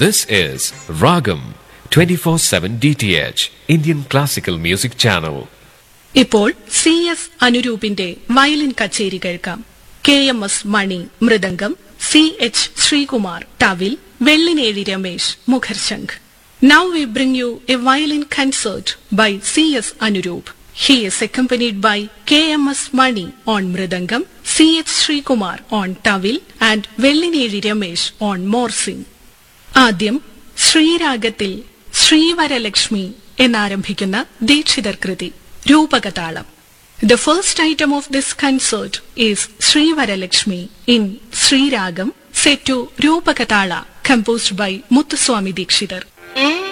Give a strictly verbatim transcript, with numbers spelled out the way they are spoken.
This is Ragam twenty-four seven D T H, Indian Classical Music Channel. ഇപ്പോൾ C S അനുരൂപിന്റെ violin കച്ചേരി കേൾക്കാം. K M S money mridangam, C H Sreekumar thavil, Vellinezhi Ramesh മുഖർശംഖ്. Now we bring you a violin concert by C S Anurup. He is accompanied by K M S Mani on mridangam, C H Srikumar on tawil and Vellineri Ramesh on morsing. ആദ്യം ശ്രീരാഗത്തിൽ ശ്രീവരലക്ഷ്മി എന്നാരംഭിക്കുന്ന ദീക്ഷിതർ കൃതി രൂപകതാളം. The first item of this concert is Srivaralakshmi in Sriragam set to Rupakatala composed by Muthuswami Dikshitar.